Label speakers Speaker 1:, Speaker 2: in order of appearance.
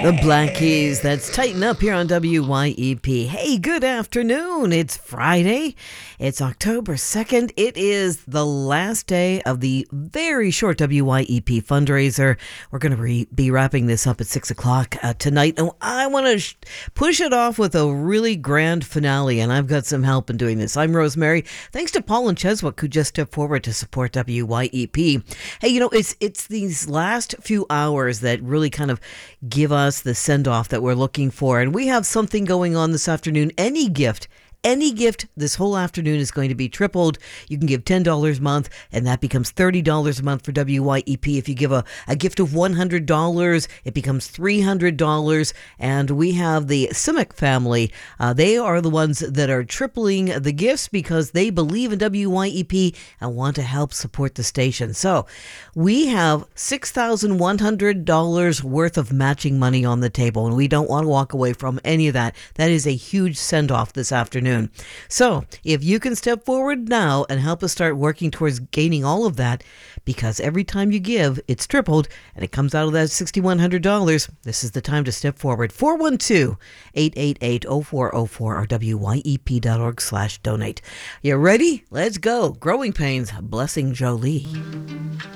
Speaker 1: The Black Keys, that's Tighten Up here on WYEP. Hey, good afternoon. It's Friday. It's October 2nd. It is the last day of the very short WYEP fundraiser. We're going to be wrapping this up at 6 o'clock tonight. And I want to push it off with a really grand finale, and I've got some help in doing this. I'm Rosemary. Thanks to Paul and Cheswick, who just stepped forward to support WYEP. Hey, you know, it's these last few hours that really kind of give us the send-off that we're looking for. And we have something going on this afternoon. Any gift this whole afternoon is going to be tripled. You can give $10 a month, and that becomes $30 a month for WYEP. If you give a gift of $100, it becomes $300. And we have the Simic family. They are the ones that are tripling the gifts because they believe in WYEP and want to help support the station. So we have $6,100 worth of matching money on the table, and we don't want to walk away from any of that. That is a huge send-off this afternoon. So if you can step forward now and help us start working towards gaining all of that, because every time you give, it's tripled, and it comes out of that $6,100, this is the time to step forward. 412-888-0404 or WYEP.org/donate. You ready? Let's go. Growing Pains, Blessing Jolie.